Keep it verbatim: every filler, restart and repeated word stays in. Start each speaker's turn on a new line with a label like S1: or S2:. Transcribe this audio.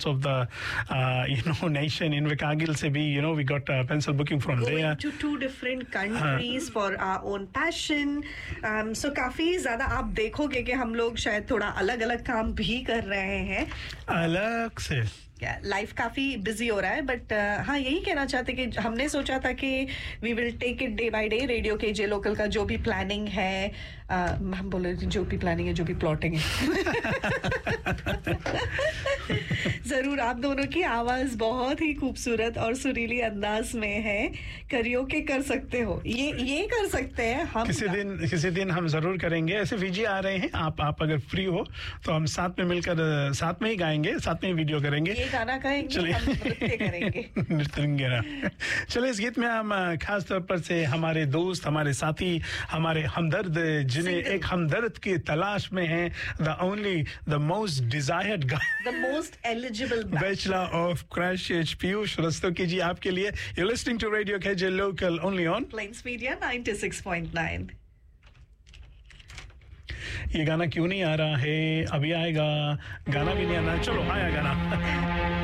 S1: parts of the uh, you know nation. In Kargil se bhi, you know, we got uh, pencil booking from
S2: Going
S1: there.
S2: to two different countries uh, for our own passion. Um, so काफी ज़्यादा आप देखोगे कि हम लोग शायद थोड़ा अलग-अलग काम भी कर रहे हैं.
S1: अलग से.
S2: लाइफ काफी बिजी हो रहा है, बट uh, हाँ यही कहना चाहते कि हमने सोचा था कि we will take it day by day. Radio के जे लोकल का जो भी प्लानिंग है, uh, हम बोले जो भी प्लानिंग है, जो भी प्लॉटिंग है, जरूर आप दोनों की आवाज बहुत ही खूबसूरत और सुरीली अंदाज में है. करियोके कर सकते हो, ये ये कर सकते हैं हम.
S1: किसी दिन किसी दिन हम जरूर करेंगे. ऐसे वीजी आ रहे हैं, आप आप अगर फ्री हो तो हम साथ में मिलकर साथ में ही गाएंगे, साथ में ही वीडियो करेंगे,
S2: ये गाना गाएंगे, हम नृत्य करेंगे.
S1: नृत्य. चलिए, इस गीत में हम खास तौर पर से हमारे दोस्त, हमारे साथी, हमारे हमदर्द, जिन्हें एक हमदर्द की तलाश में हैं, the only the most desired guy,
S2: the most eligible
S1: bachelor of crash, Piyush Rastogi जी आपके लिए. You listening to radio KJ local only on
S2: planes media ninety six point nine.
S1: ये गाना क्यों नहीं आ रहा है? अभी आएगा. गाना भी नहीं आना. चलो आया गाना.